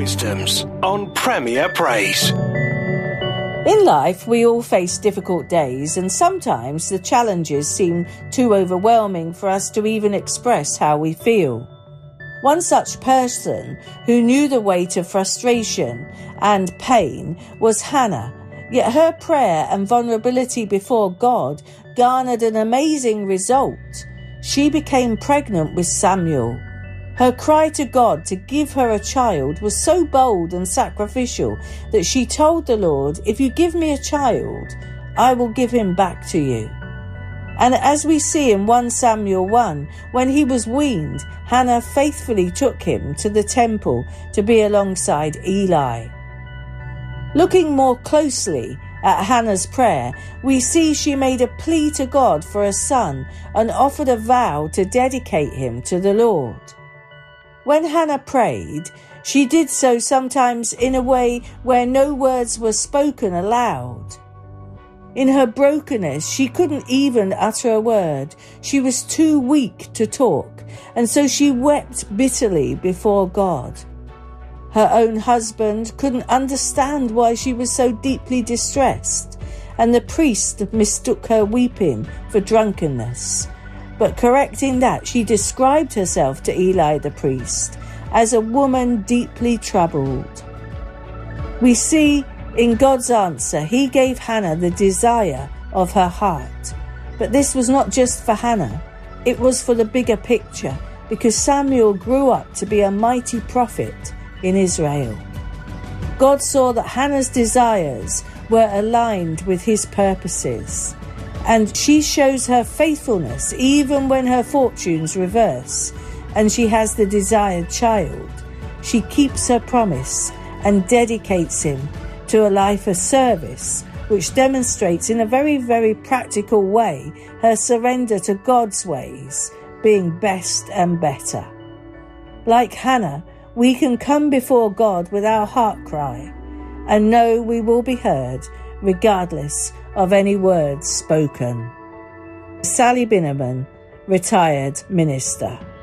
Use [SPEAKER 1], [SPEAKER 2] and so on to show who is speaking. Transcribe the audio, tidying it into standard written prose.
[SPEAKER 1] wisdoms on Premier Praise.
[SPEAKER 2] In life, we all face difficult days, and sometimes the challenges seem too overwhelming for us to even express how we feel. One such person who knew the weight of frustration and pain was Hannah, yet her prayer and vulnerability before God garnered an amazing result. She became pregnant with Samuel. Her cry to God to give her a child was so bold and sacrificial that she told the Lord, "If you give me a child, I will give him back to you." And as we see in 1 Samuel 1, when he was weaned, Hannah faithfully took him to the temple to be alongside Eli. Looking more closely at Hannah's prayer, we see she made a plea to God for a son and offered a vow to dedicate him to the Lord. When Hannah prayed, she did so sometimes in a way where no words were spoken aloud. In her brokenness, she couldn't even utter a word. She was too weak to talk, and so she wept bitterly before God. Her own husband couldn't understand why she was so deeply distressed, and the priest mistook her weeping for drunkenness. But correcting that, she described herself to Eli the priest as a woman deeply troubled. We see in God's answer, he gave Hannah the desire of her heart. But this was not just for Hannah, it was for the bigger picture, because Samuel grew up to be a mighty prophet in Israel. God saw that Hannah's desires were aligned with his purposes, and she shows her faithfulness even when her fortunes reverse and she has the desired child. She keeps her promise and dedicates him to a life of service, which demonstrates in a very, very practical way her surrender to God's ways being best and better. Like Hannah, we can come before God with our heart cry and know we will be heard regardless of any words spoken. Sally Binnerman, retired minister.